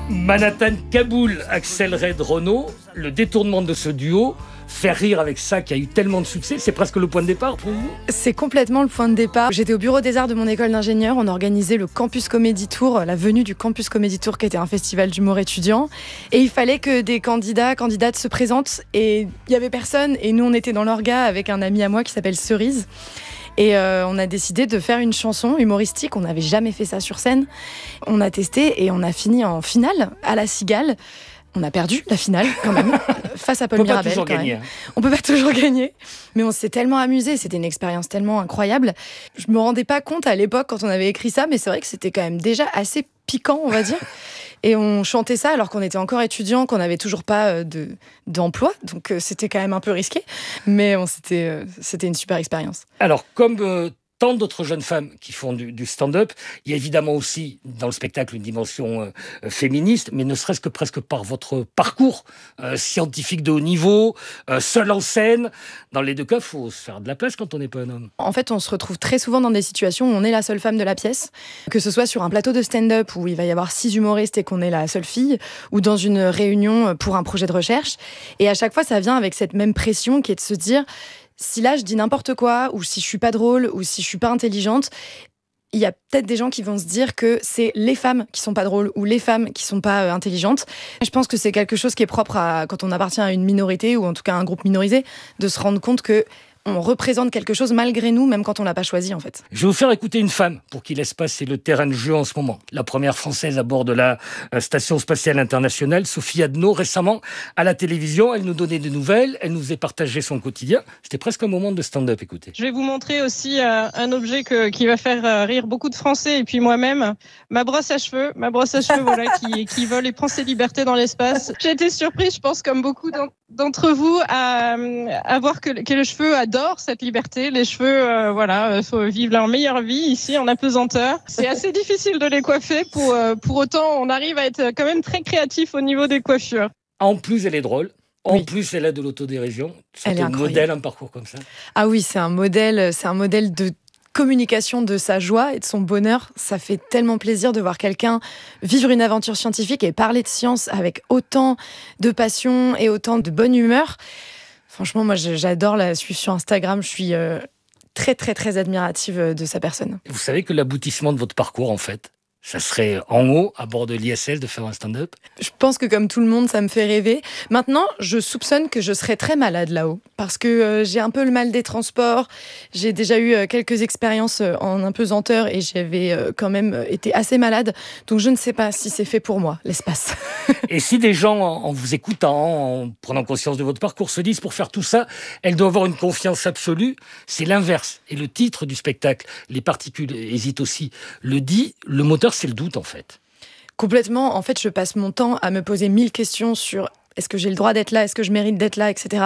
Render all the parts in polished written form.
Manhattan Kaboul, Axel Red Renaud, le détournement de ce duo, faire rire avec ça qui a eu tellement de succès, c'est presque le point de départ pour vous? C'est complètement le point de départ. J'étais au bureau des arts de mon école d'ingénieur, on organisait le Campus Comedy Tour, la venue du Campus Comedy Tour qui était un festival d'humour étudiant. Et il fallait que des candidates se présentent et il n'y avait personne. Et nous on était dans l'orga avec un ami à moi qui s'appelle Cerise. Et on a décidé de faire une chanson humoristique. On n'avait jamais fait ça sur scène. On a testé et on a fini en finale à la Cigale. On a perdu la finale quand même face à Paul Mirabel. On peut pas toujours gagner, mais on s'est tellement amusé. C'était une expérience tellement incroyable. Je me rendais pas compte à l'époque quand on avait écrit ça, mais c'est vrai que c'était quand même déjà assez piquant, on va dire. Et on chantait ça alors qu'on était encore étudiants, qu'on n'avait toujours pas d'emploi. Donc c'était quand même un peu risqué. Mais c'était une super expérience. Alors, comme tant d'autres jeunes femmes qui font du stand-up, il y a évidemment aussi dans le spectacle une dimension féministe, mais ne serait-ce que presque par votre parcours scientifique de haut niveau, seul en scène. Dans les deux cas, il faut se faire de la place quand on n'est pas un homme. En fait, on se retrouve très souvent dans des situations où on est la seule femme de la pièce, que ce soit sur un plateau de stand-up où il va y avoir 6 humoristes et qu'on est la seule fille, ou dans une réunion pour un projet de recherche. Et à chaque fois, ça vient avec cette même pression qui est de se dire... Si là, je dis n'importe quoi, ou si je suis pas drôle, ou si je suis pas intelligente, il y a peut-être des gens qui vont se dire que c'est les femmes qui sont pas drôles ou les femmes qui sont pas intelligentes. Je pense que c'est quelque chose qui est propre à quand on appartient à une minorité, ou en tout cas à un groupe minorisé, de se rendre compte que on représente quelque chose malgré nous, même quand on l'a pas choisi en fait. Je vais vous faire écouter une femme pour qui l'espace est le terrain de jeu en ce moment. La première française à bord de la Station Spatiale Internationale, Sophie Adno, récemment à la télévision, elle nous donnait des nouvelles, elle nous faisait partager son quotidien. C'était presque un moment de stand-up, écoutez. Je vais vous montrer aussi un objet qui va faire rire beaucoup de Français et puis moi-même, ma brosse à cheveux voilà, qui vole et prend ses libertés dans l'espace. J'ai été surprise, je pense, comme beaucoup d'entre vous, à voir que le cheveu adore cette liberté. Les cheveux, faut vivre leur meilleure vie ici en apesanteur. C'est assez difficile de les coiffer. Pour autant, on arrive à être quand même très créatif au niveau des coiffures. En plus, elle est drôle. En plus, elle a de l'autodérision. C'est un modèle, un parcours comme ça. Ah oui, c'est un modèle de communication de sa joie et de son bonheur. Ça fait tellement plaisir de voir quelqu'un vivre une aventure scientifique et parler de science avec autant de passion et autant de bonne humeur. Franchement, moi, j'adore la suivre sur Instagram. Je suis très, très, très admirative de sa personne. Vous savez que l'aboutissement de votre parcours, en fait, ça serait en haut, à bord de l'ISS, de faire un stand-up? Je pense que comme tout le monde, ça me fait rêver. Maintenant, je soupçonne que je serais très malade là-haut. Parce que j'ai un peu le mal des transports. J'ai déjà eu quelques expériences en apesanteur et j'avais quand même été assez malade. Donc je ne sais pas si c'est fait pour moi, l'espace. Et si des gens, en vous écoutant, en prenant conscience de votre parcours, se disent pour faire tout ça, elle doit avoir une confiance absolue, c'est l'inverse. Et le titre du spectacle, Les particules hésitent aussi, le dit, le moteur, c'est le doute en fait. Complètement. En fait, je passe mon temps à me poser 1000 questions sur est-ce que j'ai le droit d'être là, est-ce que je mérite d'être là, etc.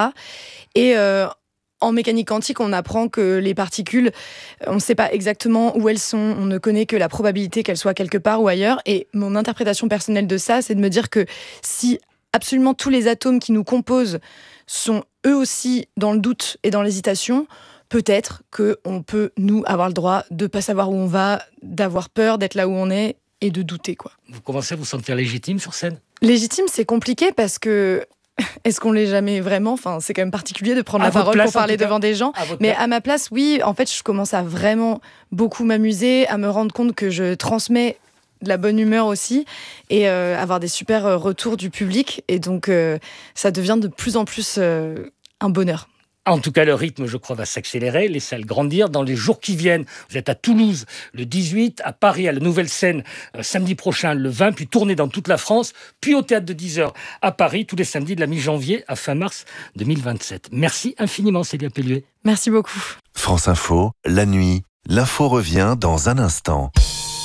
Et en mécanique quantique, on apprend que les particules, on ne sait pas exactement où elles sont, on ne connaît que la probabilité qu'elles soient quelque part ou ailleurs. Et mon interprétation personnelle de ça, c'est de me dire que si absolument tous les atomes qui nous composent sont eux aussi dans le doute et dans l'hésitation, peut-être qu'on peut, nous, avoir le droit de ne pas savoir où on va, d'avoir peur d'être là où on est et de douter, quoi. Vous commencez à vous sentir légitime sur scène? Légitime, c'est compliqué parce que... Est-ce qu'on l'est jamais vraiment? Enfin, c'est quand même particulier de prendre la parole pour parler devant des gens. Mais à ma place, oui, en fait, je commence à vraiment beaucoup m'amuser, à me rendre compte que je transmets de la bonne humeur aussi et avoir des super retours du public. Et donc, ça devient de plus en plus un bonheur. En tout cas, le rythme, je crois, va s'accélérer, les salles grandir. Dans les jours qui viennent, vous êtes à Toulouse le 18, à Paris, à la Nouvelle Scène, samedi prochain, le 20, puis tournée dans toute la France, puis au Théâtre de 10h à Paris, tous les samedis de la mi-janvier à fin mars 2027. Merci infiniment, Célia Pelluet. Merci beaucoup. France Info, la nuit, l'info revient dans un instant.